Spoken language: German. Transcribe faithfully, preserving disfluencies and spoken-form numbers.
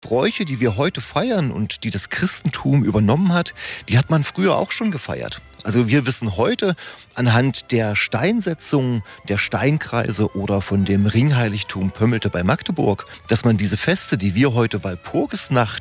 Bräuche, die wir heute feiern und die das Christentum übernommen hat, die hat man früher auch schon gefeiert. Also wir wissen heute anhand der Steinsetzung, der Steinkreise oder von dem Ringheiligtum Pömmelte bei Magdeburg, dass man diese Feste, die wir heute Walpurgisnacht